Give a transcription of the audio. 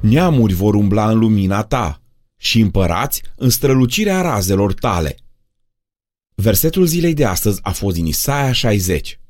Neamuri vor umbla în lumina ta și împărați în strălucirea razelor tale. Versetul zilei de astăzi a fost din Isaia 60.